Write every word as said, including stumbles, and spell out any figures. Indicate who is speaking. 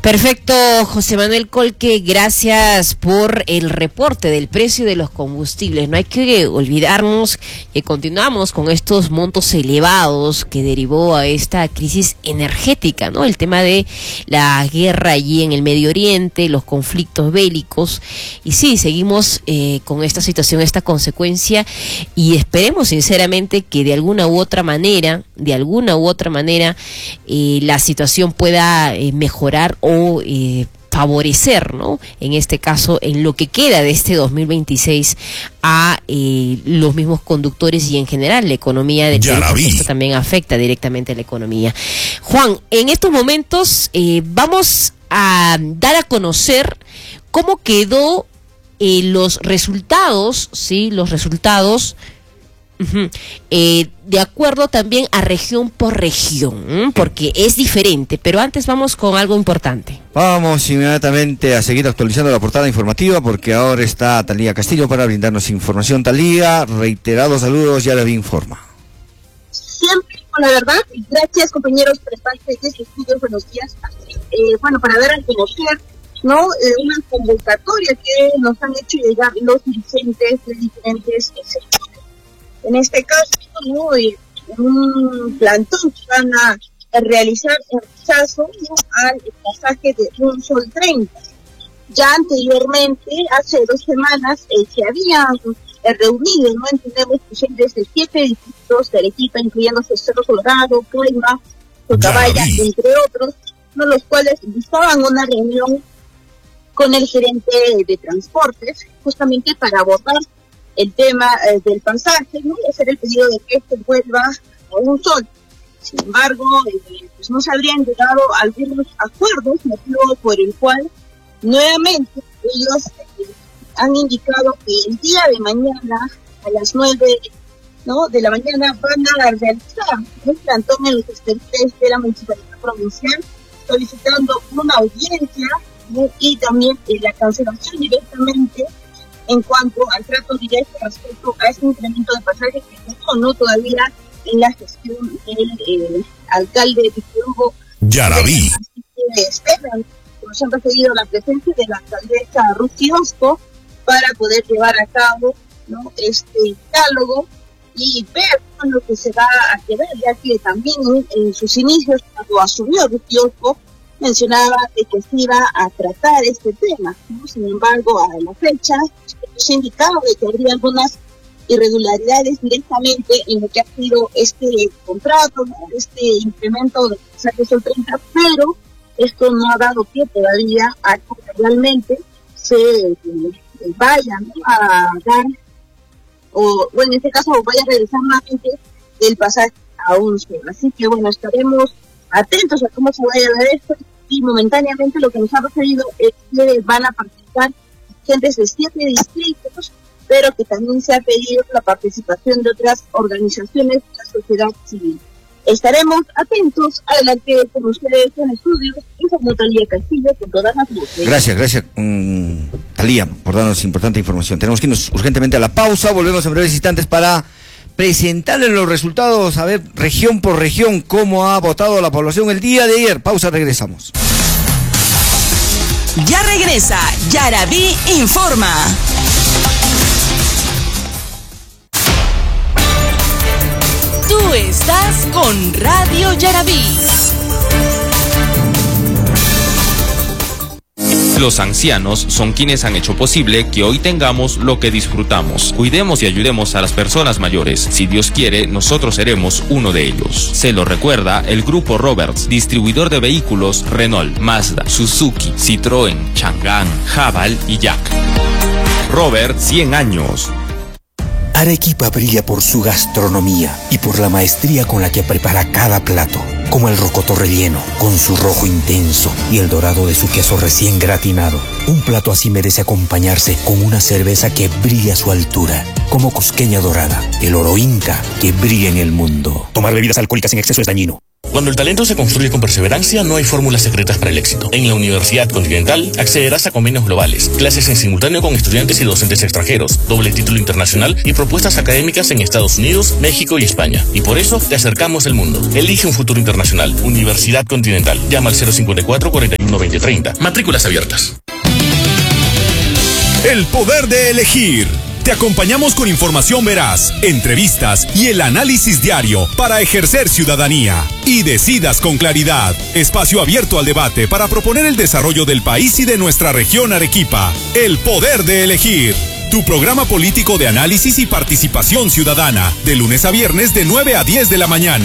Speaker 1: Perfecto, José Manuel Colque, gracias por el reporte del precio de los combustibles. No hay que olvidarnos que continuamos con estos montos elevados que derivó a esta crisis energética, ¿no? El tema de la guerra allí en el Medio Oriente, los conflictos bélicos, y sí, seguimos eh, con esta situación, esta consecuencia, y esperemos sinceramente que de alguna u otra manera, de alguna u otra manera, eh, la situación pueda eh, mejorar o Eh, favorecer, ¿no? En este caso, en lo que queda de este dos mil veintiséis a eh, los mismos conductores y en general la economía de Perú, porque esto también afecta directamente a la economía. Juan, en estos momentos eh, vamos a dar a conocer cómo quedó eh, los resultados, sí, los resultados Uh-huh. Eh, de acuerdo también a región por región, ¿eh? Porque es diferente, pero antes vamos con algo importante.
Speaker 2: Vamos inmediatamente a seguir actualizando la portada informativa porque ahora está Talía Castillo para brindarnos información. Talía, reiterados saludos, ya le informa.
Speaker 3: Siempre con la verdad, gracias compañeros por estar en este estudio, buenos días. Eh, bueno, para dar a conocer, ¿no? Eh, una convocatoria que nos han hecho llegar los dirigentes de diferentes sectores. En este caso, ¿no? Un plantón que van a realizar el rechazo, ¿no? Al pasaje de un sol treinta. Ya anteriormente, hace dos semanas, eh, se habían eh, reunido, ¿no? Entendemos, dirigentes de siete distritos de Arequipa, incluyendo Cerro Colorado, Coima, Socabaya, entre otros, ¿no? Los cuales buscaban una reunión con el gerente de transportes, justamente para abordar el tema eh, del pasaje, ¿no? Y hacer el pedido de que este vuelva a un sol. Sin embargo, eh, pues no se habrían llegado a algunos acuerdos, motivo por el cual nuevamente ellos eh, han indicado que el día de mañana a las nueve, ¿no? de la mañana van a realizar un plantón en los exteriores de la municipalidad provincial solicitando una audiencia, ¿no? Y también eh, la cancelación directamente en cuanto al trato directo respecto a este incremento de pasajes que no, no todavía en la gestión del eh, alcalde Víctor Hugo Yaraví. Así que esperan, nos han referido la presencia de la alcaldesa Ruth Kiosco para poder llevar a cabo, ¿no? este diálogo y ver con lo que se va a quedar, ya que también en, en sus inicios, cuando asumió Ruth Kiosco, mencionaba de que se iba a tratar este tema, ¿no? Sin embargo, a la fecha, se ha indicado de que habría algunas irregularidades directamente en lo que ha sido este contrato, este incremento de pasajes del treinta, pero esto no ha dado pie todavía a que realmente se eh, vayan, ¿no? a dar, o bueno, en este caso vaya a realizar nuevamente el pasaje a un sol. Así que bueno, estaremos atentos a cómo se vaya a dar esto, y momentáneamente lo que nos ha referido es que van a participar gentes de siete distritos, pero que también se ha pedido la participación de otras organizaciones de la sociedad civil. Estaremos atentos. Adelante con ustedes en estudios, informó Talía Castillo con todas las voces.
Speaker 2: Gracias, gracias um, Talía, por darnos importante información. Tenemos que irnos urgentemente a la pausa, volvemos en breves instantes para presentarles los resultados, a ver, región por región, cómo ha votado la población el día de ayer. Pausa, regresamos.
Speaker 4: Ya regresa, Yaraví informa. Tú estás con Radio Yaraví.
Speaker 5: Los ancianos son quienes han hecho posible que hoy tengamos lo que disfrutamos. Cuidemos y ayudemos a las personas mayores. Si Dios quiere, nosotros seremos uno de ellos. Se lo recuerda el Grupo Roberts, distribuidor de vehículos Renault, Mazda, Suzuki, Citroën, Chang'an, Haval y Jack. Robert, cien años.
Speaker 6: Arequipa brilla por su gastronomía y por la maestría con la que prepara cada plato, como el rocoto relleno, con su rojo intenso y el dorado de su queso recién gratinado. Un plato así merece acompañarse con una cerveza que brilla a su altura, como Cusqueña Dorada, el oro inca que brilla en el mundo. Tomar bebidas alcohólicas en exceso es dañino.
Speaker 7: Cuando el talento se construye con perseverancia, no hay fórmulas secretas para el éxito. En la Universidad Continental accederás a convenios globales, clases en simultáneo con estudiantes y docentes extranjeros, doble título internacional y propuestas académicas en Estados Unidos, México y España. Y por eso te acercamos al mundo. Elige un futuro internacional. Universidad Continental. Llama al cero cinco cuatro, cuarenta y uno, veinte, treinta. Matrículas abiertas.
Speaker 8: El poder de elegir. Te acompañamos con información veraz, entrevistas y el análisis diario para ejercer ciudadanía. Y decidas con claridad. Espacio abierto al debate para proponer el desarrollo del país y de nuestra región Arequipa. El poder de elegir. Tu programa político de análisis y participación ciudadana. De lunes a viernes de nueve a diez de la mañana.